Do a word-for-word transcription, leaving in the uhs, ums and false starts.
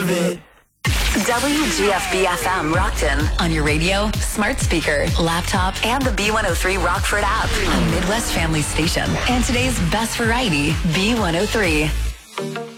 of it. W G F B F M Rockton on your radio, smart speaker, laptop, and the B one oh three Rockford app. A Midwest family station. And today's best variety, B one oh three.